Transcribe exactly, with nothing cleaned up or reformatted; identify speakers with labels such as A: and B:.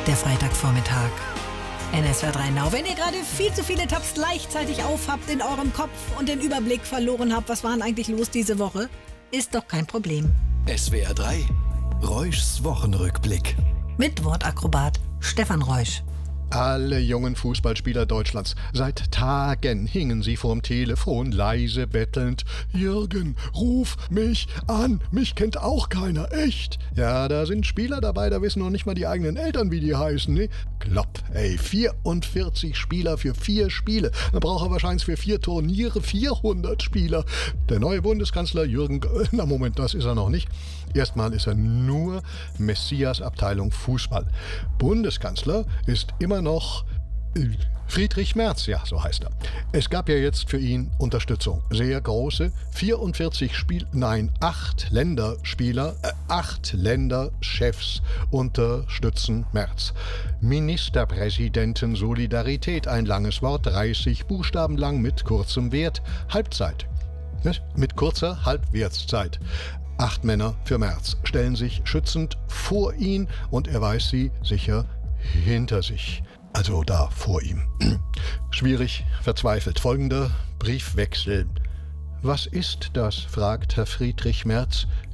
A: der Freitagvormittag. N S W R drei Now. Wenn ihr gerade viel zu viele Tabs gleichzeitig aufhabt in eurem Kopf und den Überblick verloren habt, was war denn eigentlich los diese Woche, ist doch kein Problem.
B: S W R drei, Reuschs Wochenrückblick.
A: Mit Wortakrobat Stefan Reusch.
C: Alle jungen Fußballspieler Deutschlands, seit Tagen hingen sie vorm Telefon, leise bettelnd. Jürgen, ruf mich an, mich kennt auch keiner, echt. Ja, da sind Spieler dabei, da wissen noch nicht mal die eigenen Eltern, wie die heißen, ne? Klopp, ey, vierundvierzig Spieler für vier Spiele. Dann braucht er wahrscheinlich für vier Turniere vierhundert Spieler. Der neue Bundeskanzler Jürgen, na Moment, das ist er noch nicht. Erstmal ist er nur Messias Abteilung Fußball. Bundeskanzler ist immer noch Friedrich Merz, ja, so heißt er. Es gab ja jetzt für ihn Unterstützung. Sehr große, vierundvierzig Spiel, nein, acht Länderspieler, äh, acht Länderchefs unterstützen Merz. Ministerpräsidenten Solidarität, ein langes Wort, dreißig Buchstaben lang mit kurzem Wert, Halbzeit. Mit kurzer Halbwertszeit. Acht Männer für Merz stellen sich schützend vor ihn und er weiß sie sicher hinter sich. Also da vor ihm. Schwierig, verzweifelt. Folgender Briefwechsel. Was ist das? Fragt Herr Friedrich Merz.